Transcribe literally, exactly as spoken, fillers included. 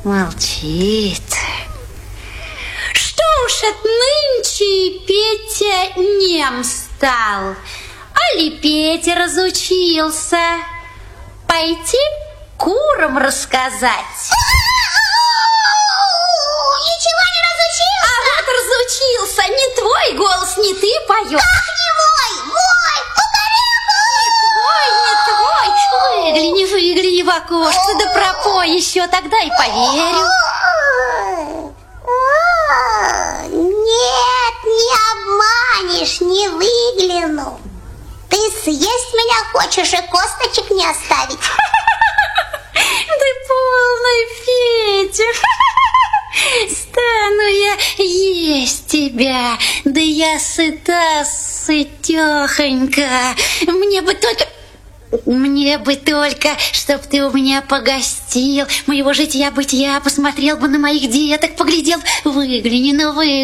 Молчит. Что уж отнынче Петя нем стал, али Петя разучился пойти курам рассказать. Ничего не разучился? А вот разучился. Не твой голос, не ты поешь. Как не мой? Мой! Не твой, не твой. Выгляни, выгляни в окошко, да пропой еще, тогда и поверю. Нет, не обманешь, не выгляну. Ты съесть меня хочешь и косточек не оставить. Ты полный, Петя. Стану я есть тебя, да я сыта, сытехонька. Мне бы только... Мне бы только, чтоб ты у меня погостил, моего житья-бытия, посмотрел бы на моих деток, поглядел, выгляни, ну выгляни.